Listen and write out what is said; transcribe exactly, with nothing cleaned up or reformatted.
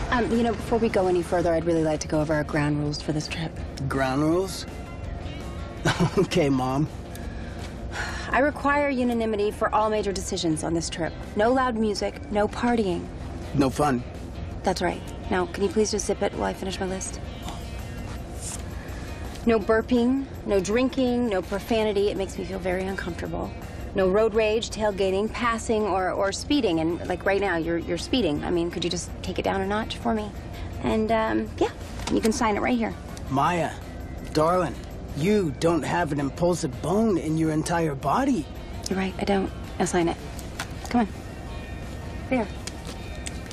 Um, you know, before we go any further, I'd really like to go over our ground rules for this trip. Ground rules? Okay, Mom. I require unanimity for all major decisions on this trip. No loud music, no partying. No fun. That's right. Now, can you please just zip it while I finish my list? No burping, no drinking, no profanity. It makes me feel very uncomfortable. No road rage, tailgating, passing, or, or speeding. And like right now, you're, you're speeding. I mean, could you just take it down a notch for me? And um, yeah, you can sign it right here. Maya, darling, you don't have an impulsive bone in your entire body. You're right, I don't. I'll sign it. Come on. There.